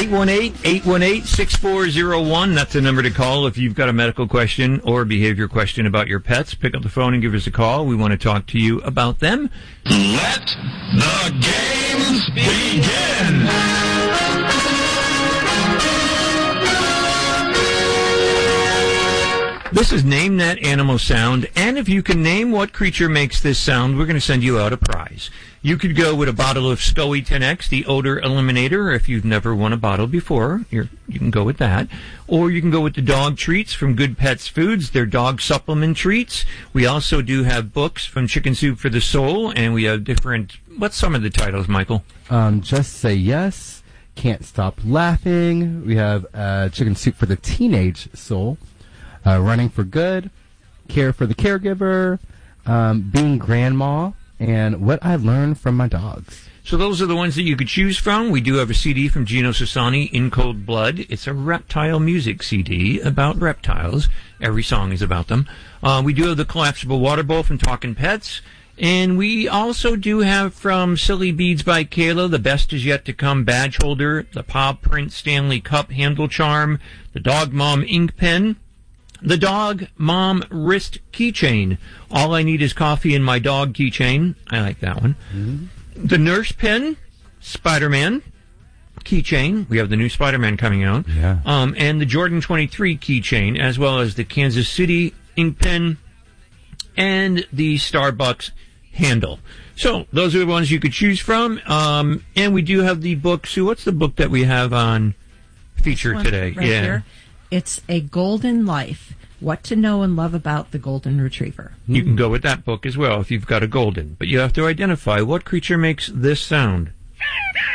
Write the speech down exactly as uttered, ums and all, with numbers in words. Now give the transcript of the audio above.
eight one eight, eight one eight, six four zero one. That's the number to call if you've got a medical question or behavior question about your pets. Pick up the phone and give us a call. We want to talk to you about them. Let the games begin! This is Name That Animal Sound, and if you can name what creature makes this sound, we're going to send you out a prize. You could go with a bottle of Scully ten X, the odor eliminator. If you've never won a bottle before, you're, you can go with that. Or you can go with the dog treats from Good Pets Foods. They're dog supplement treats. We also do have books from Chicken Soup for the Soul, and we have different... What's some of the titles, Michael? Um, Just Say Yes, Can't Stop Laughing. We have uh, Chicken Soup for the Teenage Soul. Uh, Running for Good, Care for the Caregiver, um, Being Grandma, and What I Learned from My Dogs. So those are the ones that you could choose from. We do have a C D from Gino Sassani, In Cold Blood. It's a reptile music C D about reptiles. Every song is about them. Uh, we do have the collapsible water bowl from Talkin' Pets. And we also do have from Silly Beads by Kayla, The Best Is Yet to Come badge holder, the Paw Print Stanley Cup handle charm, the Dog Mom ink pen, the Dog Mom wrist keychain. All I need is coffee and my dog keychain. I like that one. Mm-hmm. The Nurse Pen, Spider-Man keychain. We have the new Spider-Man coming out. Yeah. Um, and the Jordan twenty-three keychain, as well as the Kansas City ink pen and the Starbucks handle. So those are the ones you could choose from. Um, and we do have the book. Sue, what's the book that we have on feature today? Right yeah. Here. It's A Golden Life, What to Know and Love About the Golden Retriever. You can go with that book as well if you've got a golden. But you have to identify what creature makes this sound.